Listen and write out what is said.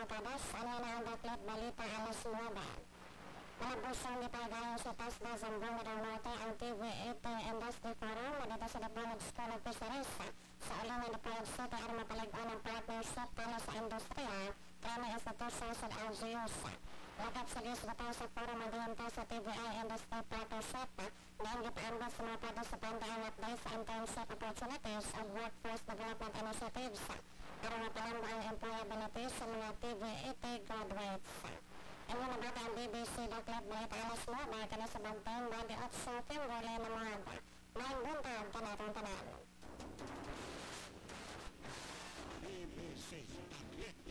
conectados. Ano na ang Daklit Balita alas 9. Malabusang nipagayon sa Tasda Zamboanga del Norte ang TV8 Industry Forum na dito sa Diplomat School of Fisheries sa ulang ng Diplomat City ay mapalagyan ng partnership para sa industriya kaya may institusyon sa LGUs. Lagat sa disbutaw sa forum maghinta sa TVI Industry Partnership na ang gipaambas sa mga participant at days sa internship opportunities of workforce development initiatives para mapalamba ang employability sa mga TV8 graduates. Ang mga bata ang BBC Daklit Balita alas 9 ka na sa bantang 28 February na mga may buntag ka na itong tanan. BBC